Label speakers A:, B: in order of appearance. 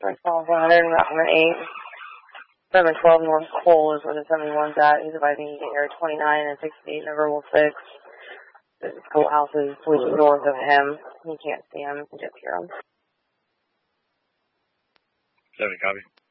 A: First call 100, Rockman 8. 712 North Cole is where the 71's at. He's advising you get here 29 and 68 November 6. The schoolhouse is north of him. You can't see him, you can just hear him.
B: 70, copy.